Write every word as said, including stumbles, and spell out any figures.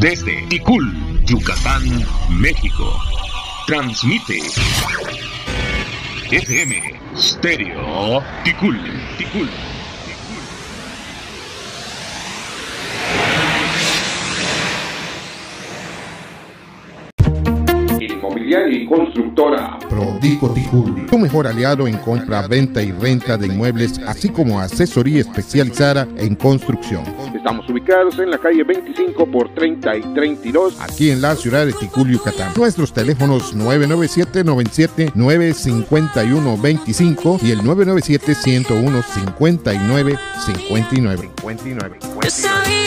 desde Ticul, Yucatán, México. Transmite F M Stereo Ticul, Ticul. Inmobiliaria y constructora Prodico Ticul, tu mejor aliado en compra, venta y renta de inmuebles, así como asesoría especializada en construcción. Estamos ubicados en la calle veinticinco por treinta y treinta y dos, aquí en la ciudad de Ticul, Yucatán. Nuestros teléfonos nueve nueve siete, noventa y siete, nueve cinco uno, veinticinco y el nueve nueve siete, ciento uno, cincuenta y nueve cincuenta y nueve.